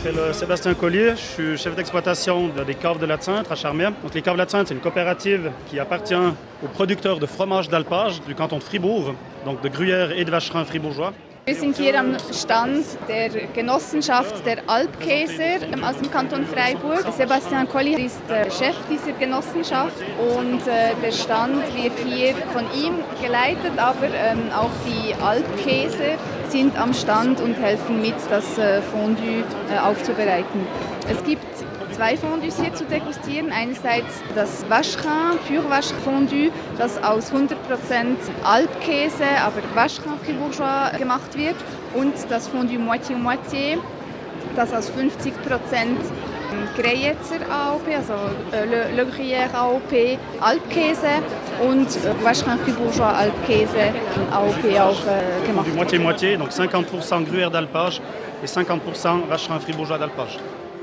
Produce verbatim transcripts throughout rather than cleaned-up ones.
m'appelle Sébastien Collier, je suis chef d'exploitation des caves de la Tzinte à Charmières. Donc les caves de la Tzinte, c'est une coopérative qui appartient aux producteurs de fromage d'alpage du canton de Fribourg, donc de Gruyère et de Vacherin fribourgeois. Wir sind hier am Stand der Genossenschaft der Alpkäser aus dem Kanton Freiburg. Sebastian Collier ist der Chef dieser Genossenschaft und der Stand wird hier von ihm geleitet, aber auch die Alpkäser sind am Stand und helfen mit, das Fondue aufzubereiten. Es gibt zwei Fondues hier zu degustieren. Einerseits das Vacherin, Pur Vacherin Fondue, das aus hundert Prozent Alpkäse, aber Vacherin fribourgeois gemacht wird. Und das Fondue Moitié-Moitié, das aus fünfzig Prozent Greyerzer A O P, also Le, Le Gruyère A O P, Alpkäse und Vacherin fribourgeois Alpkäse A O P auch äh, gemacht wird. Moitié-Moitié, donc cinquante pour cent Gruyère d'alpage et cinquante pour cent Vacherin fribourgeois d'alpage.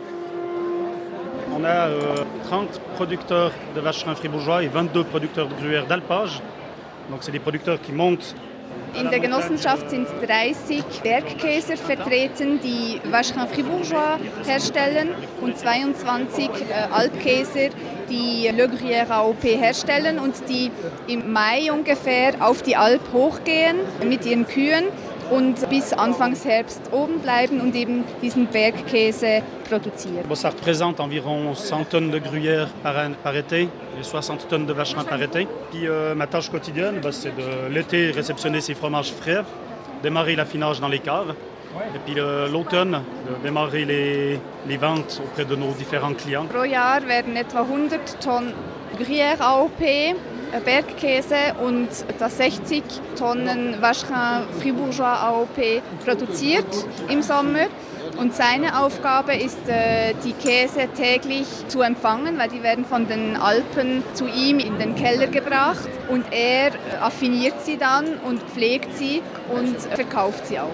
On a euh, trente producteurs de vacherin fribourgeois et vingt-deux producteurs de gruyère d'alpage. Donc c'est des producteurs qui montent. In der Genossenschaft sind dreißig Bergkäser vertreten, die Vacherin fribourgeois herstellen und zweiundzwanzig äh, Alpkäser, die Le Gruyère A O P herstellen und die im Mai ungefähr auf die Alp hochgehen mit ihren Kühen und bis Anfangs Herbst oben bleiben und eben diesen Bergkäse produzieren. Bon, ça représente environ cent tonnes de gruyère par, par été et soixante tonnes de vacherin par été. Puis euh, ma tâche quotidienne, bah, c'est de l'été réceptionner ces fromages frais, démarrer l'affinage dans les caves. Et puis l'automne, démarrer les, les ventes auprès de nos différents clients. Pro Jahr werden etwa hundert Tonnen Gruyère A O P, Bergkäse und etwa sechzig Tonnen Vacherin fribourgeois A O P produziert im Sommer. Und seine Aufgabe ist, die Käse täglich zu empfangen, weil die werden von den Alpen zu ihm in den Keller gebracht. Und er affiniert sie dann und pflegt sie und verkauft sie auch.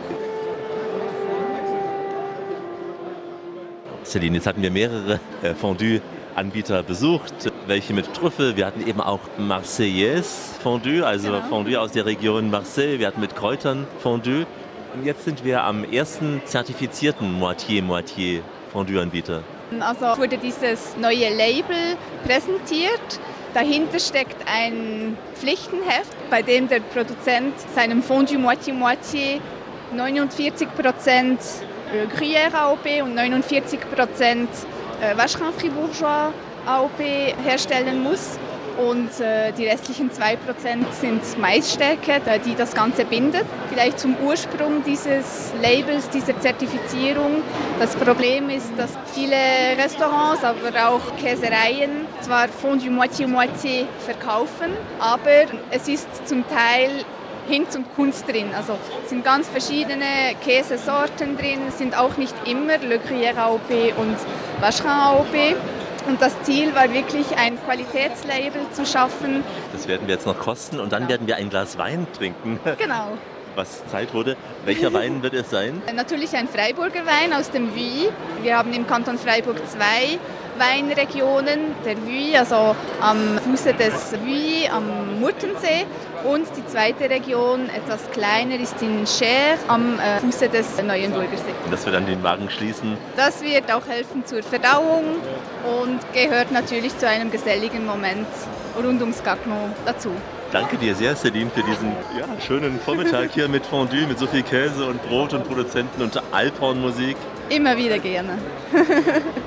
Celine, jetzt hatten wir mehrere äh, Fondue-Anbieter besucht, welche mit Trüffel. Wir hatten eben auch Marseillaise Fondue, also genau. Fondue aus der Region Marseille. Wir hatten mit Kräutern Fondue. Und jetzt sind wir am ersten zertifizierten Moitié-Moitié Fondue-Anbieter. Also wurde dieses neue Label präsentiert. Dahinter steckt ein Pflichtenheft, bei dem der Produzent seinem Fondue Moitié-Moitié neunundvierzig Prozent Gruyère A O P und neunundvierzig Prozent Vacherin fribourgeois A O P herstellen muss. Und äh, die restlichen zwei Prozent sind Maisstärke, die das Ganze bindet. Vielleicht zum Ursprung dieses Labels, dieser Zertifizierung. Das Problem ist, dass viele Restaurants, aber auch Käsereien zwar Fondue Moitié-Moitié verkaufen, aber es ist zum Teil Hinz und Kunst drin. Also es sind ganz verschiedene Käsesorten drin, es sind auch nicht immer Le Gruyère A O P und Vacherin A O P. Und das Ziel war wirklich, ein Qualitätslabel zu schaffen. Das werden wir jetzt noch kosten und dann genau. werden wir ein Glas Wein trinken. Genau. Was Zeit wurde. Welcher Wein wird es sein? Natürlich ein Freiburger Wein aus dem Vuy. Wir haben im Kanton Freiburg zwei Weinregionen. Der Vuy, also am Fuße des Vuy, am Murtensee. Und die zweite Region, etwas kleiner, ist in Cher am äh, Fuße des Neuenburger See. Und dass wir dann den Magen schließen? Das wird auch helfen zur Verdauung und gehört natürlich zu einem geselligen Moment rund ums Gagnon dazu. Danke dir sehr, Celine, für diesen ja, schönen Vormittag hier mit Fondue, mit so viel Käse und Brot und Produzenten und Alphornmusik. Immer wieder gerne.